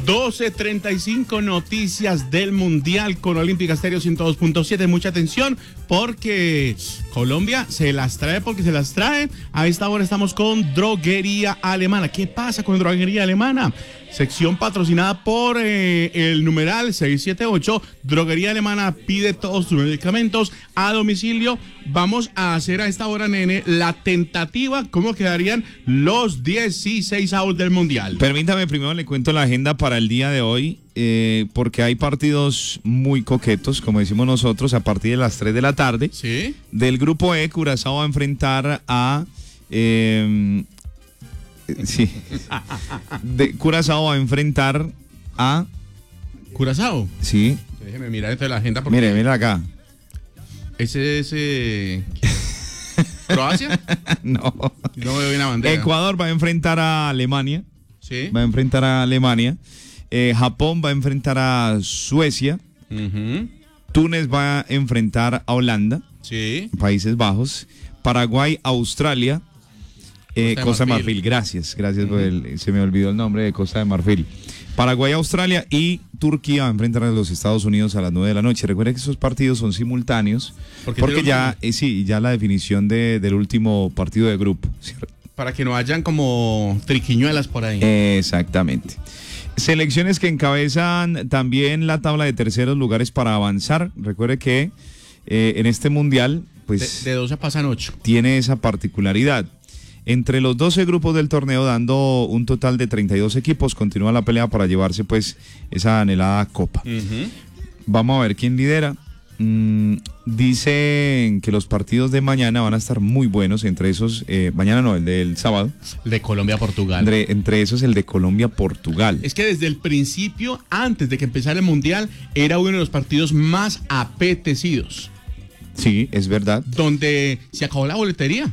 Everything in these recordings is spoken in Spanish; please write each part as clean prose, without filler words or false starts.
12:35, noticias del Mundial con Olímpica Estéreo 102.7. Mucha atención porque Colombia se las trae porque se las trae. A esta hora estamos con Droguería Alemana. ¿Qué pasa con Droguería Alemana? Sección patrocinada por el numeral 678. Droguería Alemana pide todos tus medicamentos a domicilio. Vamos a hacer a esta hora, nene, la tentativa. ¿Cómo quedarían los 16avos del Mundial? Permítame, primero le cuento la agenda para el día de hoy, porque hay partidos muy coquetos, como decimos nosotros, a partir de las 3 de la tarde. ¿Sí? Del grupo E, Curazao va a enfrentar a... sí. Curazao va a enfrentar a... ¿Curazao? Sí. Déjeme mirar esto de la agenda. Porque Mire acá. ¿Ese es Croacia? No. No veo bien la bandera. Ecuador va a enfrentar a Alemania. Sí. Va a enfrentar a Alemania. Japón va a enfrentar a Suecia. Túnez va a enfrentar a Holanda. Sí. Países Bajos. Paraguay, Australia. Costa de Marfil. Gracias por se me olvidó el nombre de Costa de Marfil. Paraguay, Australia y Turquía va a enfrentar a los Estados Unidos a las 9 de la noche. Recuerda que esos partidos son simultáneos porque ya ya la definición del último partido de grupo, ¿cierto? Para que no hayan como triquiñuelas por ahí. Exactamente. Selecciones que encabezan también la tabla de terceros lugares para avanzar. Recuerde que en este mundial, pues de 12 pasan 8. Tiene esa particularidad. Entre los 12 grupos del torneo, dando un total de 32 equipos, continúa la pelea para llevarse pues esa anhelada copa. Vamos a ver quién lidera. Dicen que los partidos de mañana van a estar muy buenos, entre esos, mañana no, el del sábado. El de Colombia-Portugal. Entre esos el de Colombia-Portugal. Es que desde el principio, antes de que empezara el Mundial, era uno de los partidos más apetecidos. Sí, es verdad. Donde se acabó la boletería.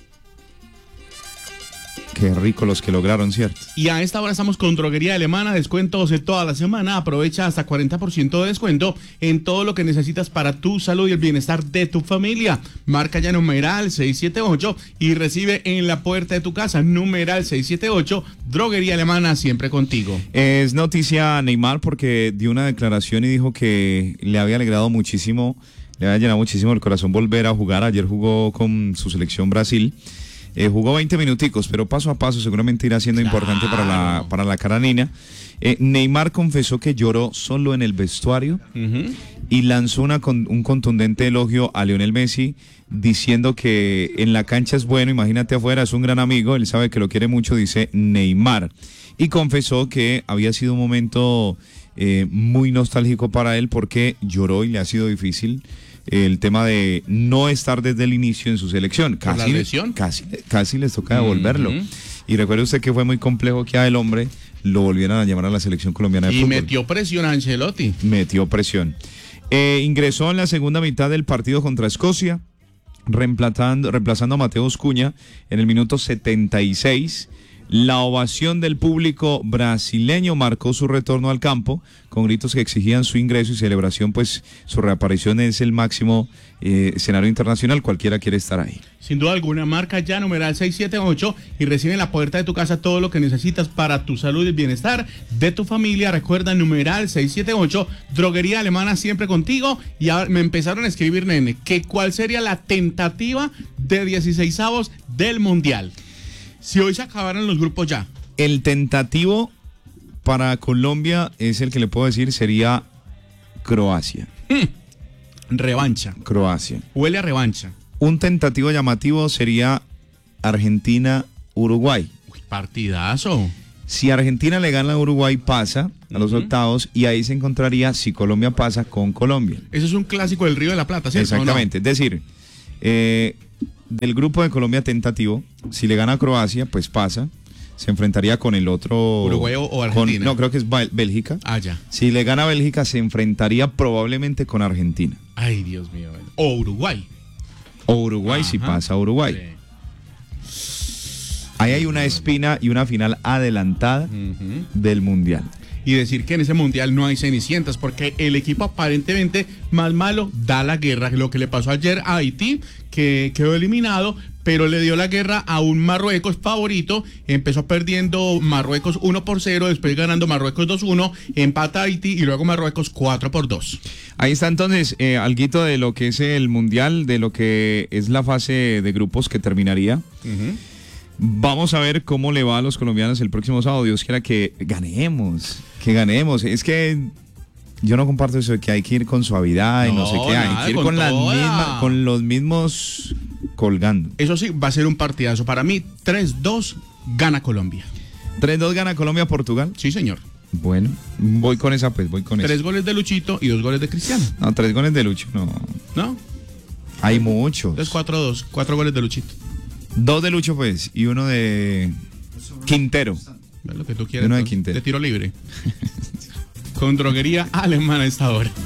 Qué rico los que lograron, ¿cierto? Y a esta hora estamos con Droguería Alemana, descuentos de toda la semana. Aprovecha hasta 40% de descuento en todo lo que necesitas para tu salud y el bienestar de tu familia. Marca ya numeral 678 y recibe en la puerta de tu casa numeral 678. Droguería Alemana, siempre contigo. Es noticia Neymar porque dio una declaración y dijo que le había alegrado muchísimo, le había llenado muchísimo el corazón volver a jugar. Ayer jugó con su selección Brasil. Jugó 20 minuticos, pero paso a paso seguramente irá siendo importante para la caranina. Neymar confesó que lloró solo en el vestuario y lanzó un contundente elogio a Lionel Messi, diciendo que en la cancha es bueno, imagínate afuera, es un gran amigo, él sabe que lo quiere mucho, dice Neymar. Y confesó que había sido un momento muy nostálgico para él porque lloró y le ha sido difícil el tema de no estar desde el inicio en su selección. ¿Por la lesión? Casi les toca devolverlo. Y recuerde usted que fue muy complejo que a el hombre lo volvieran a llamar a la selección colombiana de fútbol. Y metió presión a Ancelotti. Metió presión. Ingresó en la segunda mitad del partido contra Escocia, reemplazando a Mateus Cunha en el minuto 76. La ovación del público brasileño marcó su retorno al campo con gritos que exigían su ingreso y celebración, pues su reaparición es el máximo escenario internacional, cualquiera quiere estar ahí. Sin duda alguna, marca ya numeral 678 y recibe en la puerta de tu casa todo lo que necesitas para tu salud y el bienestar de tu familia. Recuerda, numeral 678, Droguería Alemana, siempre contigo. Y ahora me empezaron a escribir, nene, que cuál sería la tentativa de 16avos del Mundial. Si hoy se acabaran los grupos ya. El tentativo para Colombia es el que le puedo decir, sería Croacia. Revancha. Croacia. Huele a revancha. Un tentativo llamativo sería Argentina-Uruguay. Partidazo. Si Argentina le gana a Uruguay, pasa a los octavos y ahí se encontraría si Colombia pasa con Colombia. Eso es un clásico del Río de la Plata, ¿cierto? Exactamente. ¿No? Es decir, del grupo de Colombia tentativo, si le gana a Croacia, pues pasa. Se enfrentaría con el otro... ¿Uruguay o Argentina? No, creo que es Bélgica. Ah, ya. Si le gana a Bélgica, se enfrentaría probablemente con Argentina. Ay, Dios mío. O Uruguay. O Uruguay, si pasa a Uruguay. Sí. Ahí hay una espina y una final adelantada del Mundial. Y decir que en ese Mundial no hay cenicientas, porque el equipo aparentemente más malo da la guerra. Lo que le pasó ayer a Haití, que quedó eliminado, pero le dio la guerra a un Marruecos favorito. Empezó perdiendo Marruecos 1-0, después ganando Marruecos 2-1, empata Haití y luego Marruecos 4-2. Ahí está entonces alguito de lo que es el Mundial, de lo que es la fase de grupos que terminaría. Vamos a ver cómo le va a los colombianos el próximo sábado. Dios quiera que ganemos. Es que yo no comparto eso de que hay que ir con suavidad y no sé qué. Hay que ir con los mismos colgando. Eso sí, va a ser un partidazo. Para mí, 3-2 gana Colombia. 3-2 gana Colombia, Portugal. Sí, señor. Bueno, voy con esa. 3 goles de Luchito y 2 goles de Cristiano. No, 3 goles de Lucho, no. ¿No? Hay muchos. Entonces 4-2, 4 goles de Luchito. 2 de Lucho, pues, y 1 de Quintero. Lo que tú quieras. 1 de Quintero. De tiro libre. Con Droguería Alemana a esta hora.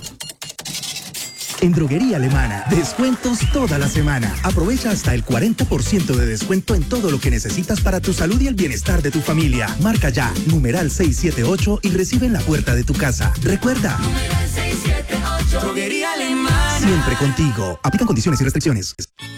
En Droguería Alemana, descuentos toda la semana. Aprovecha hasta el 40% de descuento en todo lo que necesitas para tu salud y el bienestar de tu familia. Marca ya, numeral 678 y recibe en la puerta de tu casa. Recuerda, numeral 678. Droguería Alemana. Siempre contigo. Aplican condiciones y restricciones.